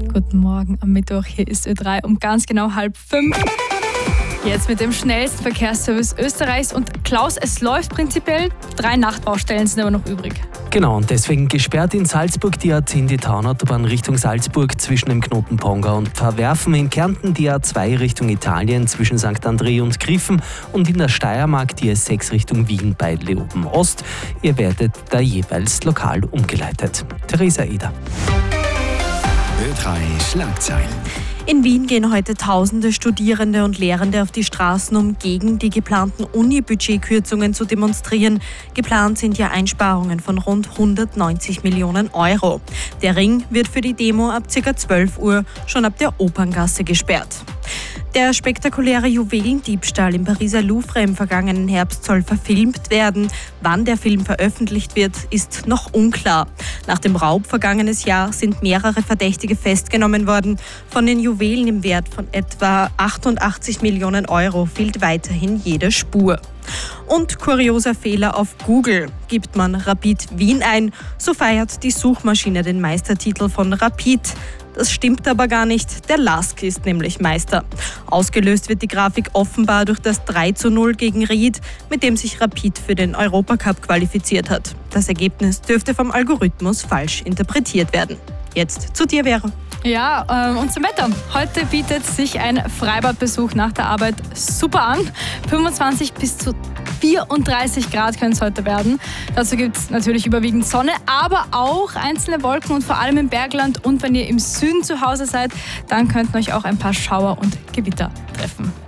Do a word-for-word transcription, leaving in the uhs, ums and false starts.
Guten Morgen am Mittwoch, hier ist Ö drei um ganz genau halb fünf. Jetzt mit dem schnellsten Verkehrsservice Österreichs und Klaus, es läuft prinzipiell, drei Nachtbaustellen sind aber noch übrig. Genau, und deswegen gesperrt in Salzburg die A zehn, die Taunautobahn Richtung Salzburg zwischen dem Knoten Ponga und Verwerfen, in Kärnten die A zwei Richtung Italien zwischen Sankt André und Griffen und in der Steiermark die A sechs Richtung Wien bei Leoben-Ost. Ihr werdet da jeweils lokal umgeleitet. Theresa Eder. Ö drei Schlagzeilen. In Wien gehen heute tausende Studierende und Lehrende auf die Straßen, um gegen die geplanten Uni-Budgetkürzungen zu demonstrieren. Geplant sind ja Einsparungen von rund hundertneunzig Millionen Euro. Der Ring wird für die Demo ab ca. zwölf Uhr schon ab der Operngasse gesperrt. Der spektakuläre Juwelendiebstahl im Pariser Louvre im vergangenen Herbst soll verfilmt werden. Wann der Film veröffentlicht wird, ist noch unklar. Nach dem Raub vergangenes Jahr sind mehrere Verdächtige festgenommen worden. Von den Juwelen im Wert von etwa achtundachtzig Millionen Euro fehlt weiterhin jede Spur. Und kurioser Fehler auf Google. Gibt man Rapid Wien ein, so feiert die Suchmaschine den Meistertitel von Rapid. Das stimmt aber gar nicht, der Lask ist nämlich Meister. Ausgelöst wird die Grafik offenbar durch das drei zu null gegen Ried, mit dem sich Rapid für den Europacup qualifiziert hat. Das Ergebnis dürfte vom Algorithmus falsch interpretiert werden. Jetzt zu dir, Vera. Ja, ähm, und zum Wetter. Heute bietet sich ein Freibadbesuch nach der Arbeit super an. fünfundzwanzig bis zu vierunddreißig Grad können es heute werden. Dazu gibt es natürlich überwiegend Sonne, aber auch einzelne Wolken und vor allem im Bergland. Und wenn ihr im Süden zu Hause seid, dann könnten euch auch ein paar Schauer und Gewitter treffen.